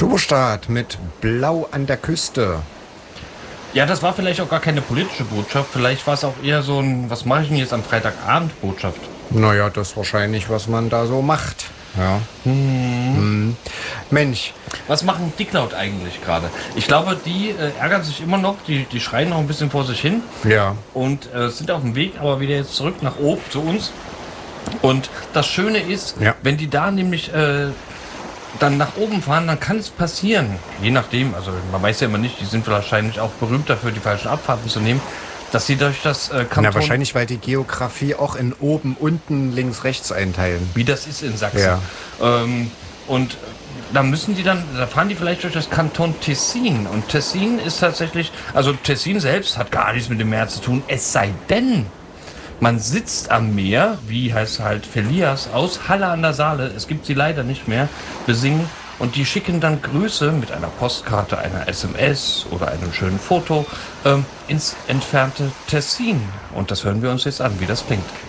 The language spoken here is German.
Tuberstadt mit Blau an der Küste. Ja, das war vielleicht auch gar keine politische Botschaft. Vielleicht war es auch eher so ein, was mache ich denn jetzt am Freitagabend Botschaft. Naja, das ist wahrscheinlich, was man da so macht. Ja. Mensch. Was machen Dicklaut eigentlich gerade? Ich glaube, die ärgern sich immer noch, die schreien noch ein bisschen vor sich hin. Ja. Und sind auf dem Weg, aber wieder jetzt zurück nach oben zu uns. Und das Schöne ist, wenn die da nämlich dann nach oben fahren, dann kann es passieren, je nachdem, also man weiß ja immer nicht, die sind wahrscheinlich auch berühmt dafür, die falschen Abfahrten zu nehmen, dass sie durch das Kanton... Na, wahrscheinlich, weil die Geografie auch in oben, unten, links, rechts einteilen. Wie das ist in Sachsen. Ja. Und da fahren die vielleicht durch das Kanton Tessin. Und Tessin ist tatsächlich, also Tessin selbst hat gar nichts mit dem Meer zu tun, es sei denn, man sitzt am Meer, wie heißt halt Felias aus Halle an der Saale, es gibt sie leider nicht mehr, besingen und die schicken dann Grüße mit einer Postkarte, einer SMS oder einem schönen Foto ins entfernte Tessin. Und das hören wir uns jetzt an, wie das klingt.